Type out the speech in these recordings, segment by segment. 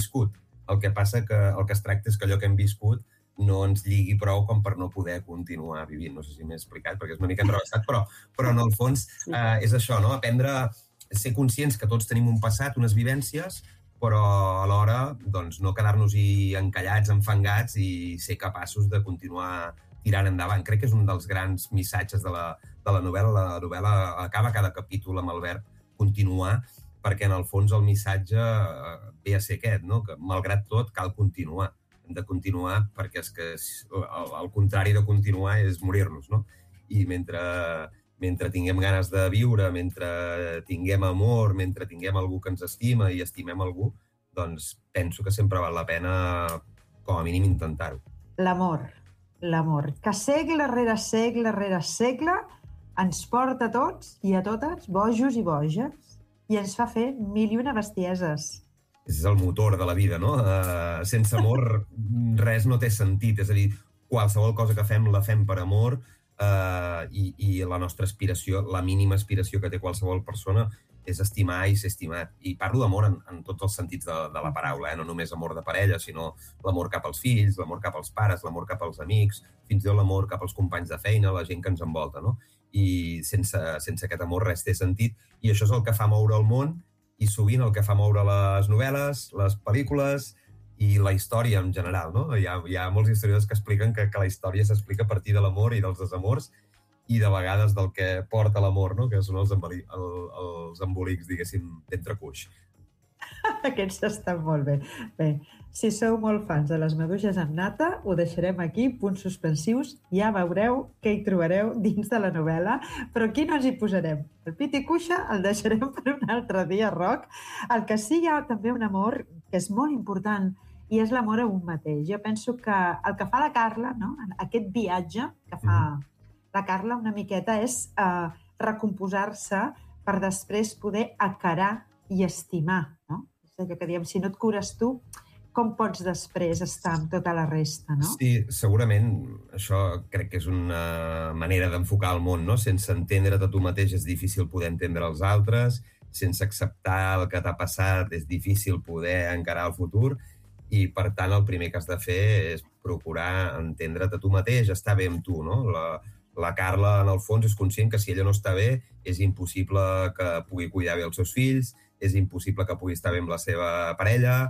viscut. El que passa que el que es tracta és que allò que hem viscut no ens lligui prou com per no poder continuar vivint. No sé si m'he explicat, perquè és una mica enrevessat, però en el fons és això, no? Aprendre a ser conscients que tots tenim un passat, unes vivències, però alhora doncs, no quedar-nos-hi encallats, enfangats i ser capaços de continuar tirant endavant. Crec que és un dels grans missatges de la novel·la. La novel·la acaba cada capítol amb el verb continuar, perquè en el fons el missatge ve a ser aquest, no? Que malgrat tot cal continuar. Hem de continuar perquè és que el contrari de continuar és morir-nos, no? I mentre tinguem ganes de viure, mentre tinguem amor, mentre tinguem algú que ens estima i estimem algú, doncs penso que sempre val la pena, com a mínim, intentar-ho. L'amor, que segle rere segle ens porta a tots i a totes bojos i boges i ens fa fer mil i una bestieses. És el motor de la vida, no? Sense amor res no té sentit. És a dir, qualsevol cosa que fem la fem per amor i la nostra aspiració, la mínima aspiració que té qualsevol persona és estimar i ser estimat. I parlo d'amor en tots els sentits de la paraula, no només amor de parella, sinó l'amor cap als fills, l'amor cap als pares, l'amor cap als amics, fins i tot l'amor cap als companys de feina, la gent que ens envolta, no? I sense aquest amor res té sentit. I això és el que fa moure el món i sovint el que fa moure les novel·les, les pel·lícules i la història en general, no? Hi ha molts historiadors que expliquen que la història s'explica a partir de l'amor i dels desamors i de vegades del que porta l'amor, no? Que són els embolics, diguéssim, d'entrecuix. Aquests estan molt bé. Bé, si sou molt fans de les maduixes amb nata, ho deixarem aquí, punts suspensius, ja veureu què hi trobareu dins de la novel·la, però aquí no ens hi posarem. El pit i cuixa el deixarem per un altre dia, Roc. El que sí hi ha també un amor que és molt important i és l'amor a un mateix. Jo penso que el que fa la Carla, no? Aquest viatge que fa la Carla una miqueta és recomposar-se per després poder acarar i estimar, no? És allò que diem, si no et cures tu, com pots després estar amb tota la resta, no? Sí, segurament això crec que és una manera d'enfocar el món, no? Sense entendre't a tu mateix és difícil poder entendre els altres, sense acceptar el que t'ha passat és difícil poder encarar el futur i, per tant, el primer que has de fer és procurar entendre't a tu mateix, estar bé amb tu, no? La Carla, en el fons, és conscient que si ella no està bé és impossible que pugui cuidar bé els seus fills, és impossible que pugui estar bé amb la seva parella,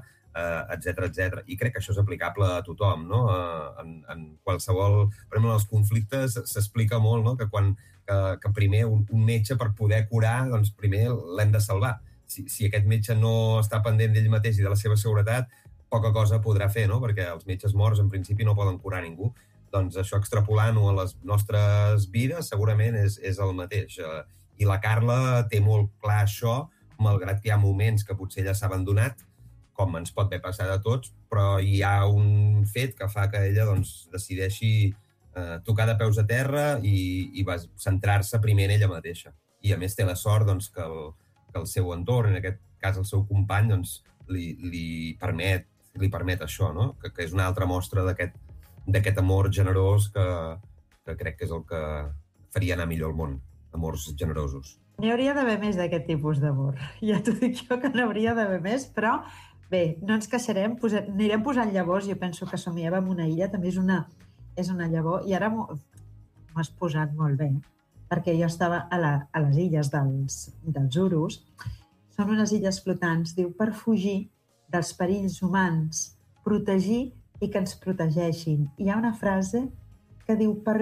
etc. I crec que això és aplicable a tothom, no? En qualsevol... Per exemple, en els conflictes s'explica molt, no? Que primer un metge, per poder curar, doncs primer l'hem de salvar. Si aquest metge no està pendent d'ell mateix i de la seva seguretat, poca cosa podrà fer, no? Perquè els metges morts, en principi, no poden curar ningú. Doncs això, extrapolant-ho a les nostres vides, segurament és el mateix. I la Carla té molt clar això, malgrat que hi ha moments que potser ella s'ha abandonat, com ens pot haver passat a tots, però hi ha un fet que fa que ella doncs, decideixi tocar de peus a terra i va centrar-se primer en ella mateixa. I a més té la sort doncs, que el seu entorn, en aquest cas el seu company, doncs, li permet això, no? Que és una altra mostra d'aquest amor generós que crec que és el que faria anar millor el món, amors generosos. N'hi hauria d'haver més d'aquest tipus d'amor. Ja t'ho dic jo que n'hauria d'haver més, però bé, no ens queixarem, anirem posant llavors. Jo penso que somiava en una illa, també és una llavor, i ara m'ho has posat molt bé, perquè jo estava a les illes dels Urus. Són unes illes flotants, diu, per fugir dels perills humans, protegir i que ens protegeixin. Hi ha una frase que diu, per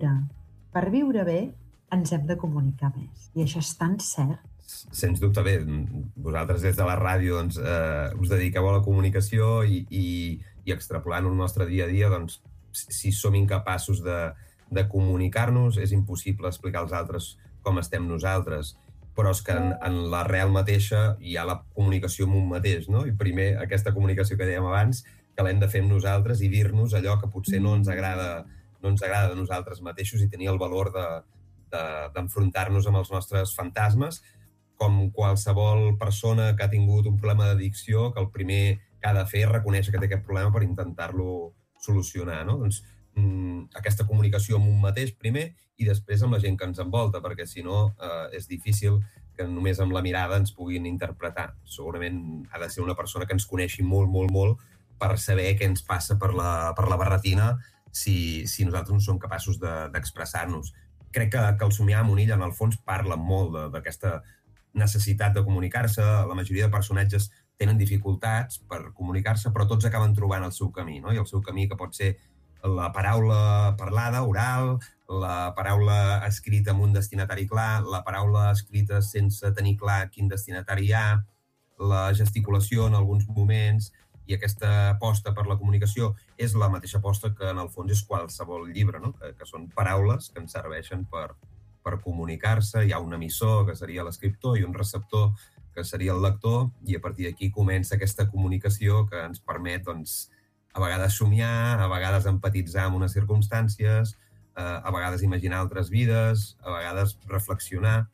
viure bé, ens hem de comunicar més. I això és tan cert. Sens dubte, bé, vosaltres des de la ràdio doncs, us dediqueu a la comunicació i extrapolant el nostre dia a dia, doncs, si som incapaços de comunicar-nos, és impossible explicar als altres com estem nosaltres. Però és que en l'arrel mateixa hi ha la comunicació amb un mateix, no? I primer, aquesta comunicació que dèiem abans, que l'hem de fer amb nosaltres i dir-nos allò que potser no ens agrada de nosaltres mateixos i tenir el valor d'enfrontar-nos amb els nostres fantasmes, com qualsevol persona que ha tingut un problema d'addicció, que el primer que ha de fer és reconèixer que té aquest problema per intentar-lo solucionar, no? Doncs aquesta comunicació amb un mateix primer i després amb la gent que ens envolta, perquè si no és difícil que només amb la mirada ens puguin interpretar. Segurament ha de ser una persona que ens coneixi molt, molt, molt per saber què ens passa per la barretina si nosaltres no som capaços d'expressar-nos. Crec que el Somiar amb un ill, en el fons, parla molt d'aquesta necessitat de comunicar-se. La majoria de personatges tenen dificultats per comunicar-se, però tots acaben trobant el seu camí, no? I el seu camí que pot ser la paraula parlada, oral, la paraula escrita amb un destinatari clar, la paraula escrita sense tenir clar quin destinatari hi ha, la gesticulació en alguns moments, i aquesta aposta per la comunicació és la mateixa aposta que en el fons és qualsevol llibre, no? Que són paraules que ens serveixen per comunicar-se. Hi ha un emissor, que seria l'escriptor, i un receptor, que seria el lector, i a partir d'aquí comença aquesta comunicació que ens permet, doncs, a vegades somiar, a vegades empatitzar amb unes circumstàncies, a vegades imaginar altres vides, a vegades reflexionar,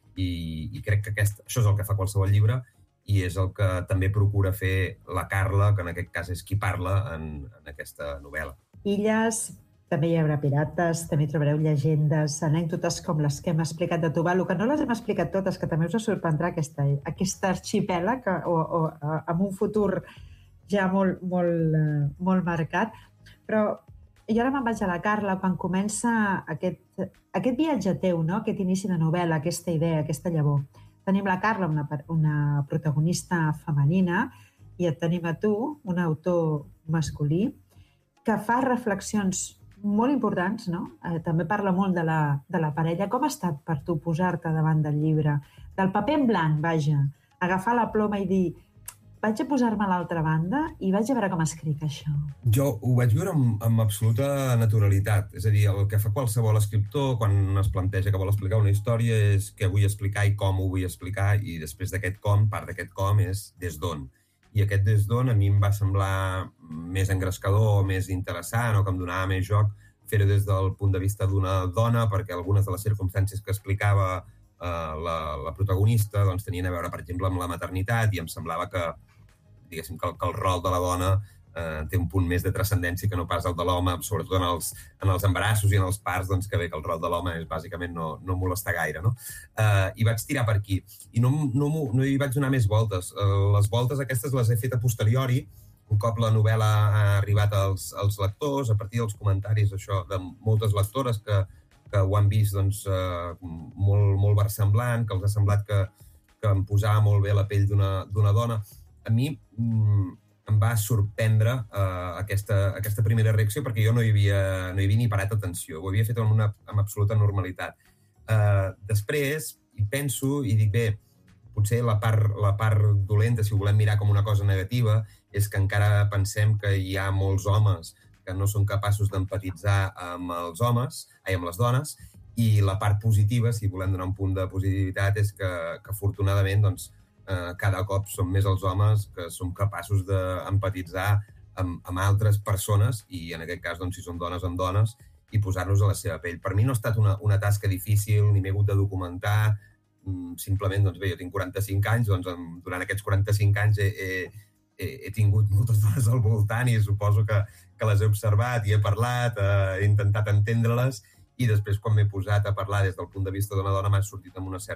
i crec que això és el que fa qualsevol llibre, i és el que també procura fer la Carla, que en aquest cas és qui parla en aquesta novel·la. Illes, també hi haurà pirates, també trobareu llegendes, anècdotes com les que hem explicat de Tuvalu, que no les hem explicat totes, que també us sorprendrà aquesta arxipèlag, o amb un futur ja molt, molt, molt marcat. Però jo ara me'n vaig a la Carla, quan comença aquest viatge teu, no? Aquest inici de novel·la, aquesta idea, aquesta llavor. Tenim la Carla, una protagonista femenina, i et tenim a tu, un autor masculí, que fa reflexions molt importants, no? També parla molt de la parella. Com ha estat per tu posar-te davant del llibre? Del paper en blanc, vaja. Agafar la ploma i dir, vaig a posar-me a l'altra banda i vaig a veure com escric això. Jo ho vaig viure amb absoluta naturalitat. És a dir, el que fa qualsevol escriptor quan es planteja que vol explicar una història és què vull explicar i com ho vull explicar, i després d'aquest com, part d'aquest com és des d'on. I aquest des d'on a mi em va semblar més engrescador, més interessant, o que em donava més joc fer-ho des del punt de vista d'una dona, perquè algunes de les circumstàncies que explicava la protagonista doncs, tenien a veure, per exemple, amb la maternitat, i em semblava que, diguéssim, que el rol de la dona té un punt més de transcendència que no pas el de l'home, sobretot en els embarassos i en els parts, doncs que bé, que el rol de l'home és bàsicament no molestar gaire, no? I vaig tirar per aquí. I no hi vaig donar més voltes. Les voltes aquestes les he fet a posteriori, un cop la novel·la ha arribat als lectors, a partir dels comentaris de moltes lectores que ho han vist doncs, molt versemblant, que els ha semblat que em posava molt bé la pell d'una dona. A mi em va sorprendre aquesta primera reacció, perquè jo no hi havia ni parat atenció, ho havia fet amb absoluta normalitat. Després hi penso i dic, bé, potser la part dolenta, si ho volem mirar com una cosa negativa, és que encara pensem que hi ha molts homes que no són capaços d'empatitzar amb les dones, i la part positiva, si volem donar un punt de positivitat, és que afortunadament doncs, cada cop som més els homes que som capaços d'empatitzar amb altres persones, i en aquest cas, doncs, si són dones amb dones, i posar-nos a la seva pell. Per mi no ha estat una tasca difícil, ni m'he hagut de documentar, simplement, doncs bé, jo tinc 45 anys, doncs durant aquests 45 anys he tingut moltes dones al voltant, i suposo que les he observat i he parlat, he intentat entendre-les, i després, quan m'he posat a parlar des del punt de vista d'una dona, m'ha sortit amb una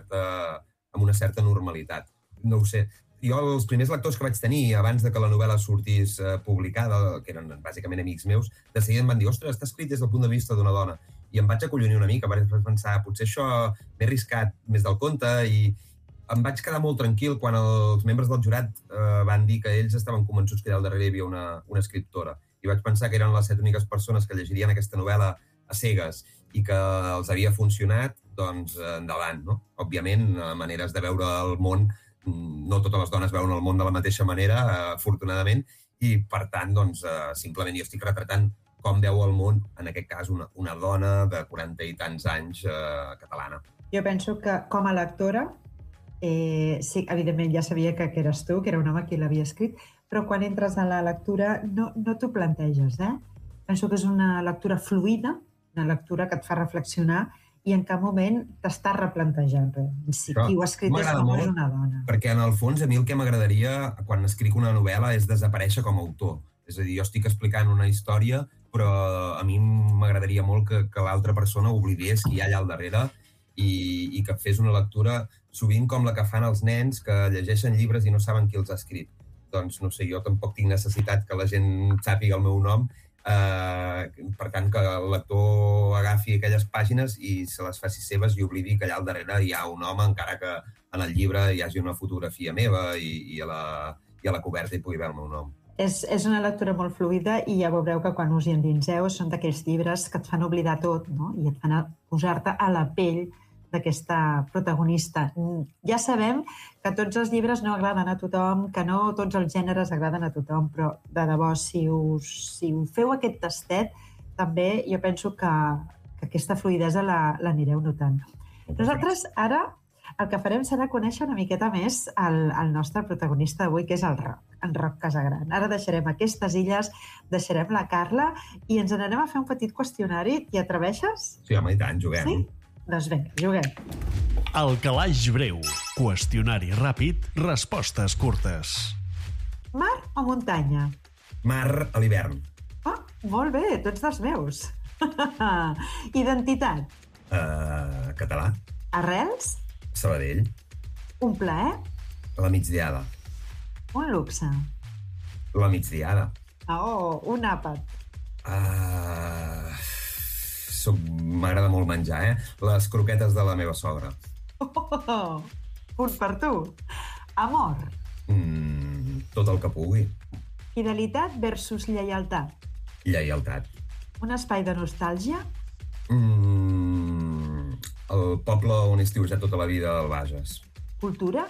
certa normalitat. No ho sé. Jo, els primers lectors que vaig tenir abans de que la novel·la sortís publicada, que eren bàsicament amics meus, de seguida em van dir, ostres, està escrit des del punt de vista d'una dona. I em vaig acollonir una mica, vaig pensar, potser això m'he arriscat més del compte, i em vaig quedar molt tranquil quan els membres del jurat van dir que ells estaven convençuts que allà al darrere hi havia una escriptora. I vaig pensar que eren les 7 úniques persones que llegirien aquesta novel·la a cegues i que els havia funcionat, doncs endavant, no? Òbviament, maneres de veure el món, no totes les dones veuen el món de la mateixa manera, afortunadament, i per tant, doncs, simplement jo estic retratant com veu el món, en aquest cas, una dona de 40 i tants anys catalana. Jo penso que, com a lectora, sí, evidentment ja sabia que eres tu, que era un home qui l'havia escrit, però quan entres a la lectura no t'ho planteges, Penso que és una lectura fluida, una lectura que et fa reflexionar, i en cap moment t'està replantejant si qui ho ha escrit és un home o és una dona. Perquè, en el fons, a mi el que m'agradaria quan escric una novel·la és desaparèixer com a autor. És a dir, jo estic explicant una història, però a mi m'agradaria molt que l'altra persona oblidés qui hi ha allà al darrere i que fes una lectura sovint com la que fan els nens que llegeixen llibres i no saben qui els ha escrit. Doncs, no sé, jo tampoc tinc necessitat que la gent sàpiga el meu nom, per tant, que el lector agafi aquelles pàgines i se les faci seves i oblidi que allà al darrere hi ha un home, encara que en el llibre hi hagi una fotografia meva i a la coberta hi pugui veure el meu nom. És una lectura molt fluida i ja veureu que quan us hi endinseu són d'aquells llibres que et fan oblidar tot, no? I et fan posar-te a la pell d'aquesta protagonista. Ja sabem que tots els llibres no agraden a tothom, que no tots els gèneres agraden a tothom, però de debò, si ho feu aquest tastet, també jo penso que aquesta fluïdesa l'anireu notant. Nosaltres ara el que farem serà conèixer una miqueta més el nostre protagonista d'avui, que és en Roc Casagran. Ara deixarem aquestes illes, deixarem la Carla i ens n'anem a fer un petit qüestionari. T'hi atreveixes? Sí, home, i tant, juguem. Sí? Doncs vinga, juguem. El calaix breu. Qüestionari ràpid, respostes curtes. Mar o muntanya? Mar a l'hivern. Oh, molt bé, tu ets dels meus. Identitat? Català. Arrels? Sabadell. Un plaer? La migdiada. Un luxe? La migdiada. Oh, un àpat? M'agrada molt menjar, les croquetes de la meva sogra. Oh, punt per tu. Amor? Tot el que pugui. Fidelitat versus lleialtat? Lleialtat. Un espai de nostàlgia? El poble on he estiuejat tota la vida, al Bages. Cultura?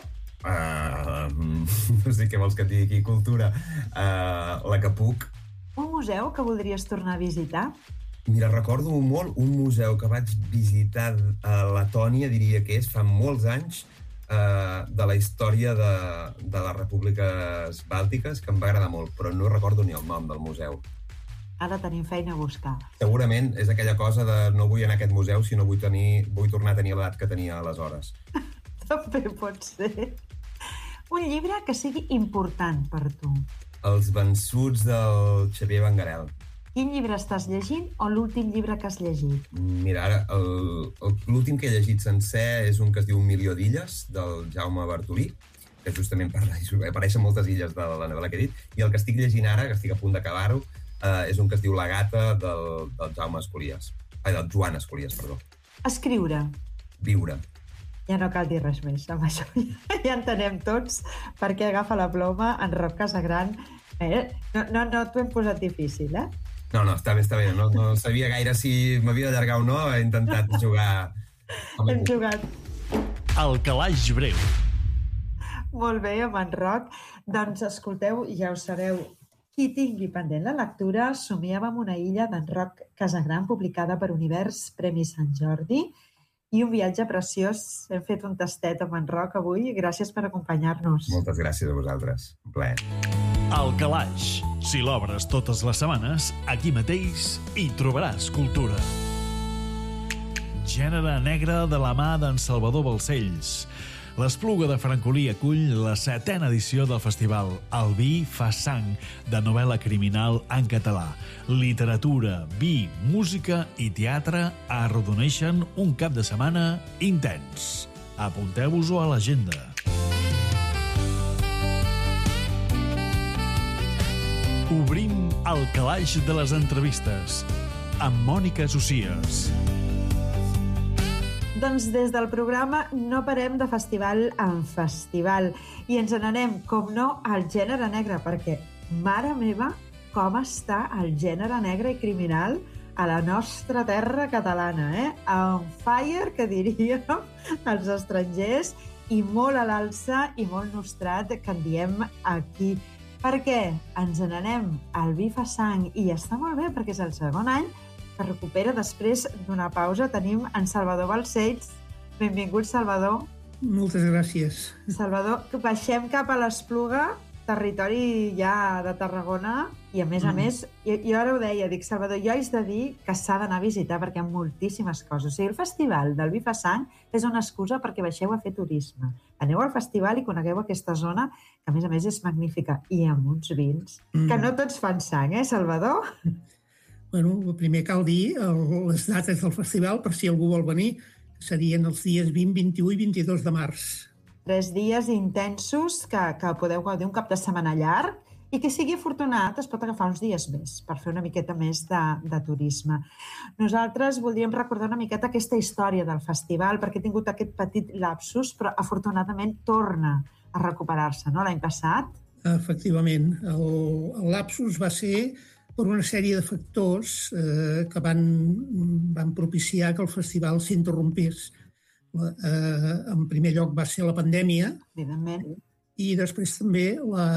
No sé què vols que et digui aquí, cultura. La que puc. Un museu que voldries tornar a visitar? Mira, recordo molt un museu que vaig visitar a Letònia, diria que és, fa molts anys, de la història de les repúbliques bàltiques, que em va agradar molt, però no recordo ni el nom del museu. Ara tenim feina a buscar. Segurament és aquella cosa de no vull anar a aquest museu si no vull tornar a tenir l'edat que tenia aleshores. També pot ser. Un llibre que sigui important per tu. Els vençuts del Xavier Benguerel. Quin llibre estàs llegint o l'últim llibre que has llegit? Mira, ara l'últim que he llegit sencer és un que es diu Un milió d'illes, del Jaume Bartolí, que justament apareixen moltes illes de la novel·la que he dit, i el que estic llegint ara, que estic a punt d'acabar-ho, és un que es diu La gata del Joan Escolies, perdó. Escriure. Viure. Ja no cal dir res més, amb això ja entenem tots per què agafa la ploma en Roc Casagran. No t'ho hem posat difícil, eh? No, està bé. No sabia gaire si m'havia d'allargar o no. He intentat jugar. Hem jugat. El calaix breu. Molt bé, amb en Roc. Doncs escolteu, ja ho sabeu, qui tingui pendent la lectura, Somiava en una illa d'en Roc Casagran, publicada per Univers, Premi Sant Jordi, i un viatge preciós. Hem fet un tastet amb en Roc avui. Gràcies per acompanyar-nos. Moltes gràcies a vosaltres. Un plaer. El calaix. Si l'obres totes les setmanes, aquí mateix hi trobaràs cultura. Gènere negre de la mà d'en Salvador Balcells. L'Espluga de Francolí acull la 7ª edició del festival El vi fa sang, de novel·la criminal en català. Literatura, vi, música i teatre arrodoneixen un cap de setmana intens. Apunteu-vos-ho a l'agenda. Obrim el calaix de les entrevistes amb Mònica Socies. Doncs des del programa no parem de festival en festival i ens n'anem, com no, al gènere negre, perquè, mare meva, com està el gènere negre i criminal a la nostra terra catalana, On fire, que diríem els estrangers, i molt a l'alça i molt nostrat, que en diem aquí. Per què? Ens n'anem al Vi fa sang i està molt bé perquè és el segon any que recupera després d'una pausa. Tenim en Salvador Balcells. Benvingut, Salvador. Moltes gràcies. Salvador, baixem cap a l'Espluga, territori ja de Tarragona, i a més, jo ara ho deia, dic, Salvador, jo haig de dir que s'ha d'anar a visitar perquè hi ha moltíssimes coses. O sigui, el festival del Vi fa sang és una excusa perquè baixeu a fer turisme. Aneu al festival i conegueu aquesta zona, que a més és magnífica, i amb uns vins, que no tots fan sang, Salvador? Bueno, primer cal dir les dates del festival, per si algú vol venir. serien els dies 20, 21 i 22 de març. 3 dies intensos que podeu gaudir un cap de setmana llarg i que sigui afortunat es pot agafar uns dies més per fer una miqueta més de turisme. Nosaltres voldríem recordar una miqueta aquesta història del festival perquè ha tingut aquest petit lapsus, però afortunadament torna a recuperar-se, no?, l'any passat. Efectivament, el lapsus va ser per una sèrie de factors que van propiciar que el festival s'interrompés. En primer lloc va ser la pandèmia, Evidentment. i després també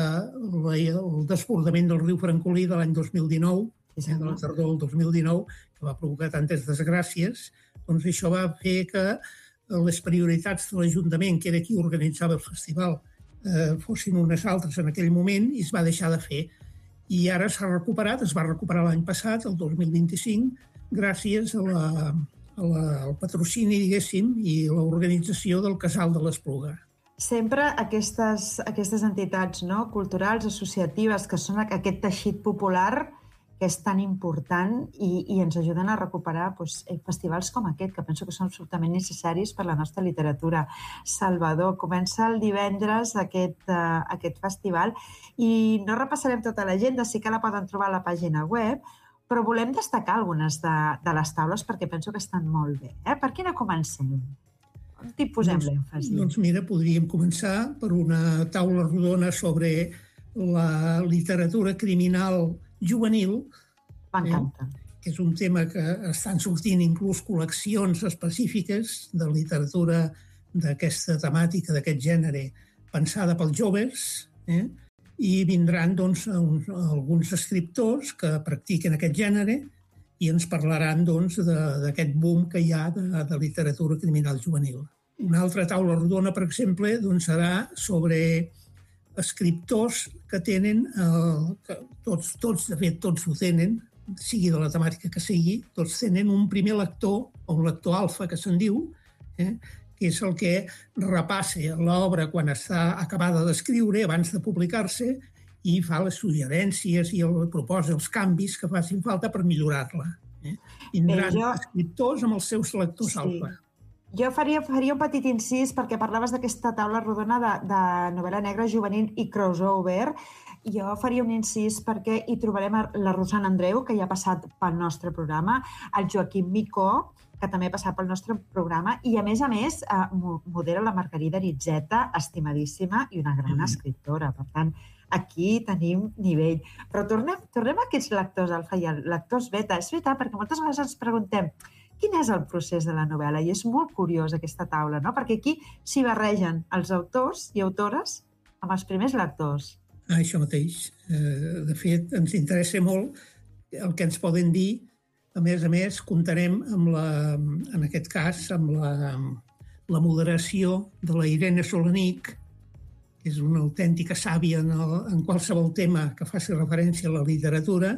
el desbordament del riu Francolí de l'any 2019, de la tardor del 2019, que va provocar tantes desgràcies. Doncs això va fer que les prioritats de l'Ajuntament, que era qui organitzava el festival, fossin unes altres en aquell moment i es va deixar de fer. I ara s'ha recuperat, es va recuperar l'any passat, el 2025, gràcies al patrocini, diguéssim, i l'organització del Casal de l'Espluga. Sempre aquestes entitats, no?, culturals, associatives, que són aquest teixit popular que és tan important i ens ajuden a recuperar festivals com aquest, que penso que són absolutament necessaris per la nostra literatura. Salvador, comença el divendres aquest festival i no repassarem tota l'agenda, sí que la poden trobar a la pàgina web, però volem destacar algunes de les taules perquè penso que estan molt bé. Per quina comencem? On t'hi posem l'èmfasi? Doncs mira, podríem començar per una taula rodona sobre la literatura criminal juvenil. M'encanta. Que és un tema que estan sortint inclús col·leccions específiques de literatura d'aquesta temàtica, d'aquest gènere, pensada pels joves, i vindran alguns escriptors que practiquen aquest gènere i ens parlaran d'aquest boom que hi ha de literatura criminal juvenil. Una altra taula rodona, per exemple, serà sobre escriptors que tenen, de fet tots ho tenen, sigui de la temàtica que sigui, tots tenen un primer lector, o un lector alfa, que se'n diu, que és el que repassa l'obra quan està acabada d'escriure, abans de publicar-se, i fa les suggerències i proposa els canvis que facin falta per millorar-la. Vindran escriptors amb els seus lectors alfa. Jo faria un petit incís perquè parlaves d'aquesta taula rodona de novel·la negra juvenil i crossover. Jo faria un incís perquè hi trobarem la Rosana Andreu, que ja ha passat pel nostre programa, el Joaquim Micó, que també ha passat pel nostre programa, i a més modera la Margarida Aritzeta, estimadíssima i una gran escriptora. Per tant, aquí tenim nivell. Però tornem a aquests lectors alfa i lectors beta. És veritat, perquè moltes vegades ens preguntem quin és el procés de la novel·la? I és molt curiós aquesta taula, no? Perquè aquí s'hi barregen els autors i autores amb els primers lectors. Això mateix. De fet, ens interessa molt el que ens poden dir. A més, comptarem en aquest cas amb la moderació de la Irene Solanic, que és una autèntica sàvia en qualsevol tema que faci referència a la literatura,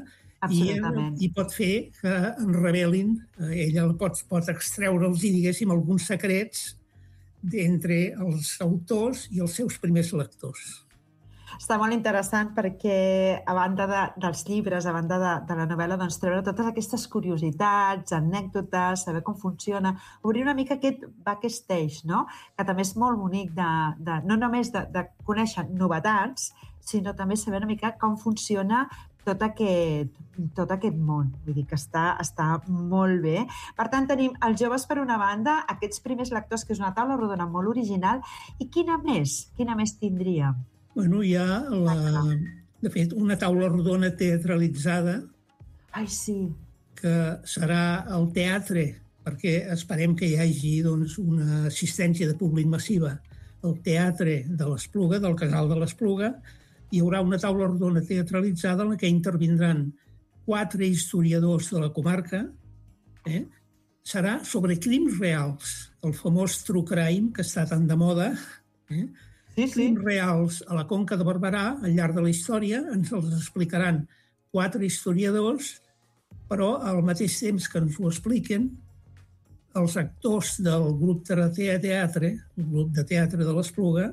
i pot fer que en revelin, ella pot extreure'ls, diguéssim, alguns secrets entre els autors i els seus primers lectors. Està molt interessant perquè, a banda dels llibres, a banda de la novel·la, treure totes aquestes curiositats, anècdotes, saber com funciona, obrir una mica aquest backstage, no? Que també és molt bonic no només de conèixer novetats, sinó també saber una mica com funciona tot aquest món. Vull dir que està molt bé. Per tant, tenim els joves per una banda, aquests primers lectors, que és una taula rodona molt original, i quina més tindríem? Bueno, hi ha, de fet, una taula rodona teatralitzada. Ai, sí. Que serà al teatre, perquè esperem que hi hagi una assistència de públic massiva al Teatre de l'Espluga, del Casal de l'Espluga. Hi haurà una taula rodona teatralitzada en la que intervindran 4 historiadors de la comarca. Serà sobre crims reals, el famós true crime que està tan de moda. Crims reals a la Conca de Barberà, al llarg de la història, ens els explicaran 4 historiadors, però al mateix temps que ens ho expliquen, els actors del grup de teatre, el grup de teatre de l'Espluga,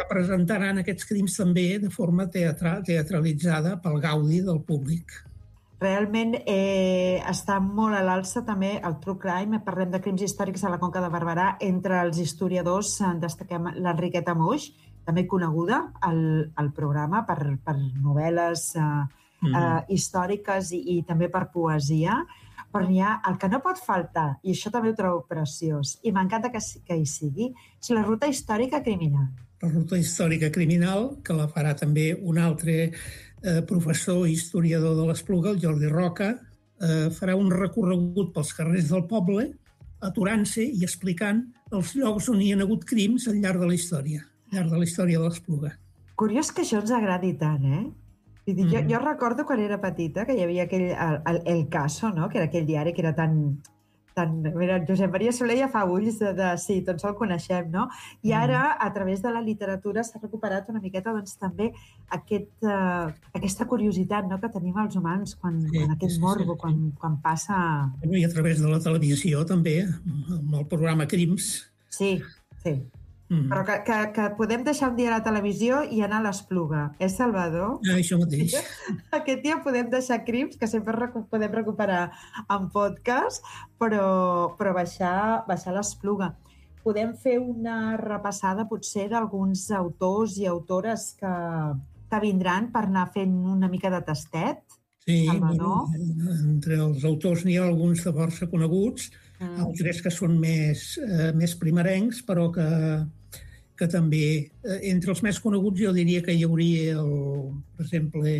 representaran aquests crims també de forma teatralitzada pel gaudi del públic. Realment està molt a l'alça també el True Crime. Parlem de crims històrics a la Conca de Barberà. Entre els historiadors destaquem l'Enriqueta Moix, també coneguda al programa per novel·les històriques i també per poesia. Però n'hi ha el que no pot faltar, i això també ho trobo preciós, i m'encanta que hi sigui, és la ruta històrica criminal. La ruta històrica criminal, que la farà també un altre professor i historiador de l'Espluga, el Jordi Roca, farà un recorregut pels carrers del poble, aturant-se i explicant els llocs on hi ha hagut crims al llarg de la història de l'Espluga. Curiós que això ens agradi tant, Jo recordo quan era petita que hi havia El Caso, no? Que era aquell diari que era tan... Mira, Josep Maria Soler ja fa ulls sí, tots el coneixem, no? I ara, a través de la literatura, s'ha recuperat una miqueta doncs, també aquesta curiositat, no?, que tenim els humans quan aquest morbo, quan passa... I a través de la televisió també, amb el programa Crims. Sí. Però que podem deixar un dia a la televisió i anar a l'Espluga. Salvador? Això mateix. Aquest dia podem deixar Crims, que sempre podem recuperar en podcast, però baixar a l'Espluga. Podem fer una repassada, potser, d'alguns autors i autores que vindran per anar fent una mica de tastet? Sí, entre els autors n'hi ha alguns de força coneguts, altres que són més primerencs, però que també, entre els més coneguts, jo diria que hi hauria, per exemple,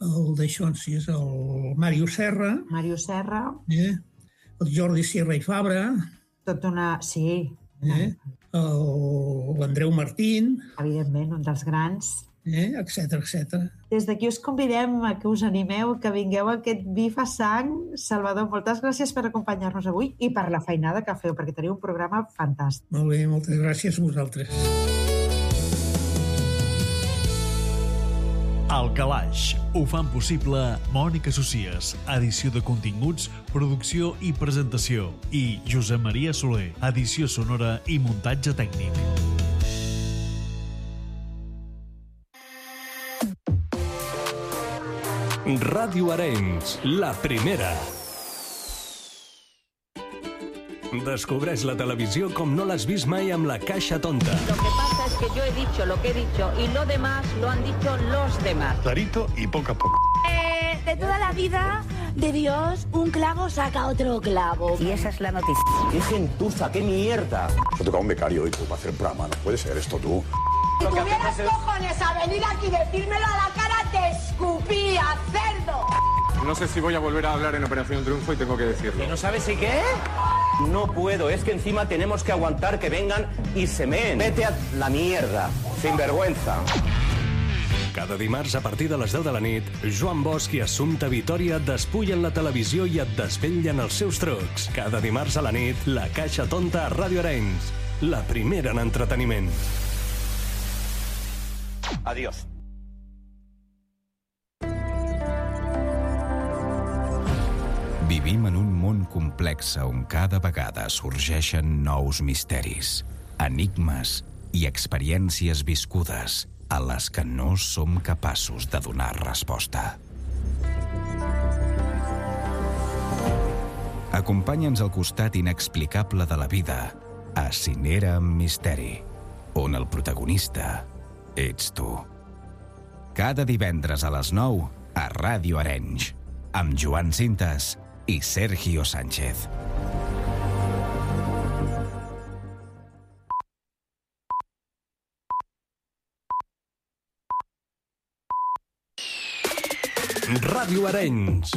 el Màrius Serra. Màrius Serra. El Jordi Sierra i Fabra. Sí. L'Andreu Martín. Evidentment, un dels grans. Etcètera. Des d'aquí us convidem a que us animeu, que vingueu a aquest Vi fa sang. Salvador, moltes gràcies per acompanyar-nos avui i per la feinada que feu, perquè teniu un programa fantàstic. Molt bé, moltes gràcies a vosaltres. Al Calaix ho fan possible Mònica Socies, edició de continguts, producció i presentació, i Josep Maria Soler, edició sonora i muntatge tècnic. Ràdio Arenys, la primera. Descobreix la televisió com no l'has vist mai amb la Caixa Tonta. Lo que pasa es que yo he dicho lo que he dicho y lo demás lo han dicho los demás. Clarito y poco a poco. De toda la vida de Dios, un clavo saca otro clavo. Y esa es la noticia. ¡Qué gentuza, qué mierda! Me toca un becario hoy tú para hacer el programa. No puede ser esto tú. Si tuvieras cojones a venir aquí y decírmelo a la cara, te escupía, cerdo. No sé si voy a volver a hablar en Operación Triunfo y tengo que decirlo. ¿Que no sabes si qué? No puedo, es que encima tenemos que aguantar que vengan y se meen. Vete a la mierda, sin vergüenza. Cada dimarts a partir de les 10 de la nit, Joan Bosch i Assumpta Vitòria et despullen la televisió i et desvetllen els seus trucs. Cada dimarts a la nit, la Caixa Tonta a Ràdio Arenys. La primera en entreteniment. Adiós. Vivim en un món complex on cada vegada sorgeixen nous misteris, enigmes i experiències viscudes a les que no som capaços de donar resposta. Acompanya'ns al costat inexplicable de la vida a Cinera amb Misteri, on el protagonista ets tu. Cada divendres a les 9 a Ràdio Arenys, amb Joan Cintas i Sergio Sánchez. Ràdio Arenys.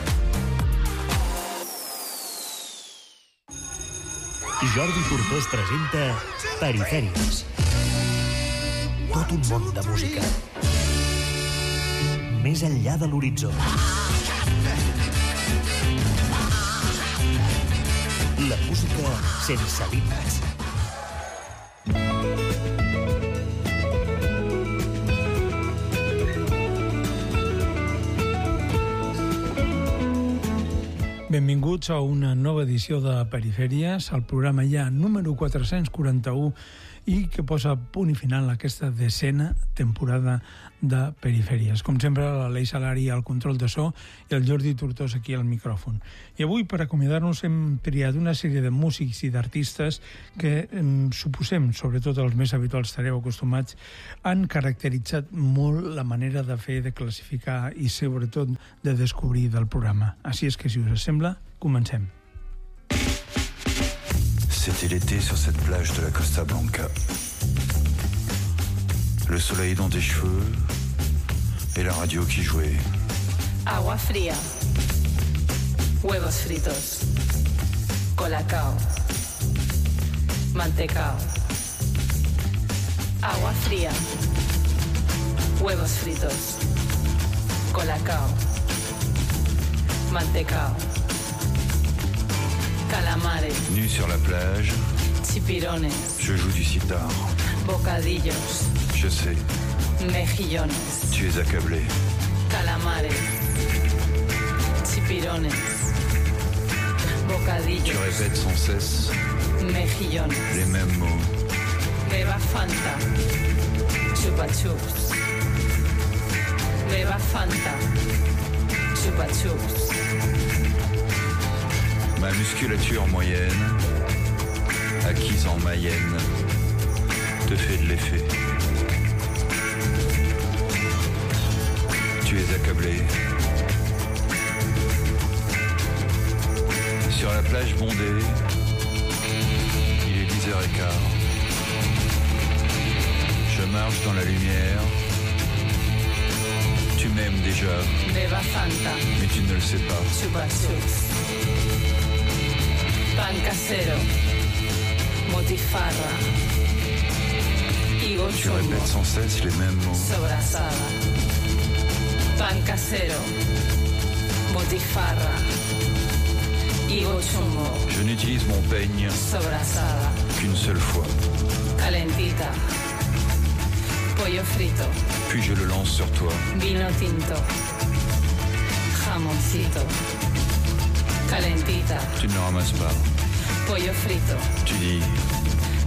Jordi Tortós presenta Perifèries. Tot un món de música. Més enllà de l'horitzó. La música sense límits. Benvinguts a una nova edició de Perifèries, el programa ja número 441, i que posa punt i final a aquesta decena temporada de Perifèries. Com sempre, l'Aleix Salari al control de so i el Jordi Tortós aquí al micròfon. I avui, per acomiadar-nos, hem triat una sèrie de músics i d'artistes que, suposem, sobretot els més habituals estareu acostumats, han caracteritzat molt la manera de fer, de classificar i, sobretot, de descobrir del programa. Així és que, si us sembla, comencem. C'était l'été sur cette plage de la Costa Blanca. Le soleil dans tes cheveux et la radio qui jouait. Agua fría, huevos fritos, colacao, mantecao. Agua fría, huevos fritos, colacao, mantecao. Calamares. Nu sur la plage. Chipirones. Je joue du sitar. Bocadillos. Je sais. Mejillones. Tu es accablé. Calamares. Chipirones. Bocadillos. Tu répètes sans cesse. Mejillones. Les mêmes mots. Beba Fanta. Chupa chups. Beba Fanta. Chupa chups. Ma musculature moyenne, acquise en Mayenne, te fait de l'effet. Tu es accablé. Sur la plage bondée, il est 10h15. Je marche dans la lumière. Tu m'aimes déjà. Beba Fanta. Mais tu ne le sais pas. Chupa chups. Pan casero, motifarra, higo Tu chumbo, répètes sans cesse les mêmes mots. sobrasada. Pan casero, motifarra, higo chumbo, Je n'utilise mon peigne sobrasada. qu'une seule fois. Calentita, pollo frito, Puis je le lance sur toi. vino tinto, jamoncito. Calentita, Tu ne le ramasses pas. pollo frito, Tu dis